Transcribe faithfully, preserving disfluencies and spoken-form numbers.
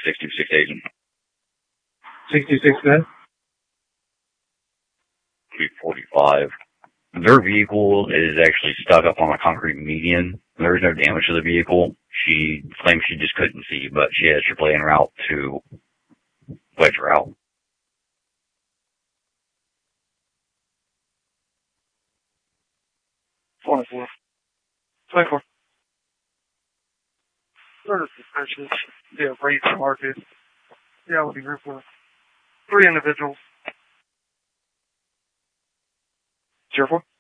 six two six agent. six two six, good. three forty-five. Their vehicle is actually stuck up on a concrete median. There was no damage to the vehicle. She claims she just couldn't see, but she has triple A en route to wedge her out. twenty-four. twenty-four. Sort of suspicious. Yeah, race market. Yeah, with a group of three individuals. Cheerful.